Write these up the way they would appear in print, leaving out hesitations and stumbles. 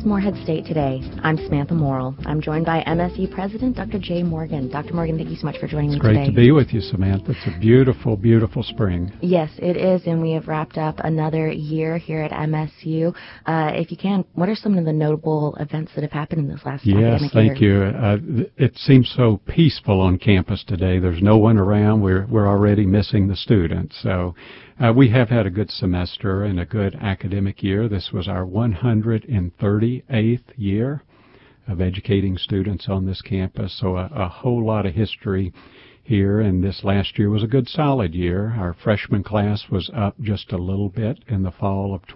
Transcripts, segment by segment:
Morehead State Today. I'm Samantha Morrill. I'm joined by MSU President Dr. Jay Morgan. Dr. Morgan, thank you so much for joining me today. It's great to be with you, Samantha. It's a beautiful, beautiful spring. Yes, it is, and we have wrapped up another year here at MSU. If you can, what are some of the notable events that have happened in this last academic year? Yes, thank you. It seems so peaceful on campus today. There's no one around. We're already missing the students. So we have had a good semester and a good academic year. This was our 138th year of educating students on this campus, so a whole lot of history here, and this last year was a good solid year. Our freshman class was up just a little bit in the fall of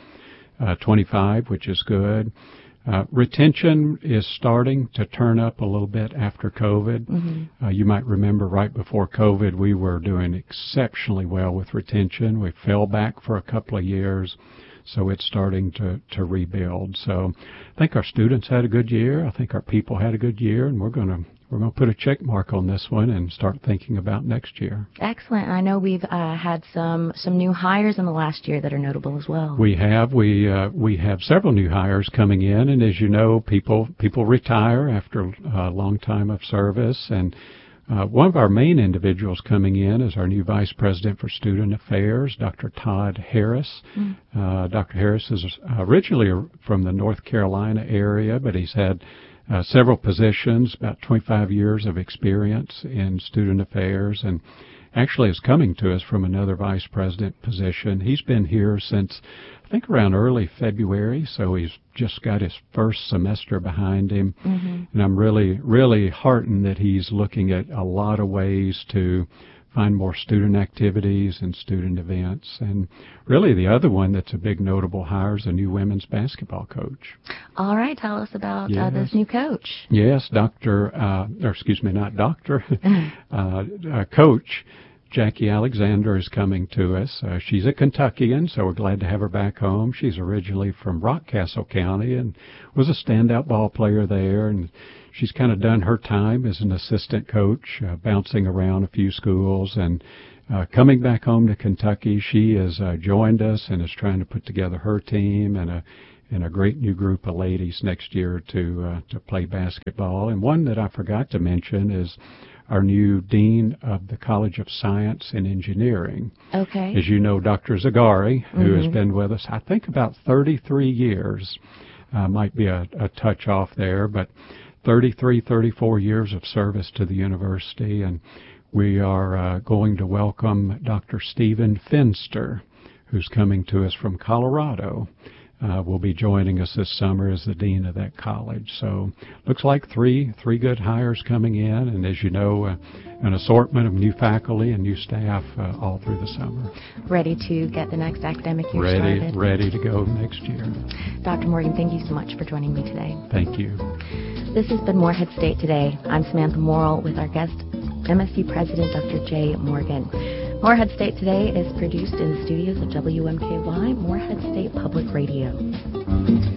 2025, which is good. Retention is starting to turn up a little bit after COVID. Mm-hmm. You might remember right before COVID, we were doing exceptionally well with retention. We fell back for a couple of years, so it's starting to rebuild. So I think our students had a good year. I think our people had a good year, and we're going to put a check mark on this one and start thinking about next year. Excellent. I know we've had some new hires in the last year that are notable as well. We have several new hires coming in, and as you know, people retire after a long time of service, and one of our main individuals coming in is our new Vice President for Student Affairs, Dr. Todd Harris. Dr. Harris is originally from the North Carolina area, but he's had several positions, about 25 years of experience in student affairs, and actually is coming to us from another vice president position. He's been here since, I think, around early February, so he's just got his first semester behind him. Mm-hmm. And I'm really, really heartened that he's looking at a lot of ways to find more student activities and student events. And really the other one that's a big notable hire is a new women's basketball coach. All right, tell us about this new coach. Yes, Coach Jackie Alexander is coming to us. She's a Kentuckian, so we're glad to have her back home. She's originally from Rockcastle County and was a standout ball player there, and she's kind of done her time as an assistant coach, bouncing around a few schools, and coming back home to Kentucky. She has joined us and is trying to put together her team and a great new group of ladies next year to play basketball. And one that I forgot to mention is our new Dean of the College of Science and Engineering. Okay. As you know, Dr. Zagari, who has been with us, I think, about 33 years, might be a touch off there, but 34 years of service to the university, and we are going to welcome Dr. Stephen Finster, who's coming to us from Colorado. Will be joining us this summer as the dean of that college. So looks like three good hires coming in, and as you know, an assortment of new faculty and new staff all through the summer. Ready to get the next academic year started. Ready to go next year. Dr. Morgan, thank you so much for joining me today. Thank you. This has been Morehead State Today. I'm Samantha Morrill with our guest, MSU President Dr. Jay Morgan. Morehead State Today is produced in the studios of WMKY, Morehead State Public Radio.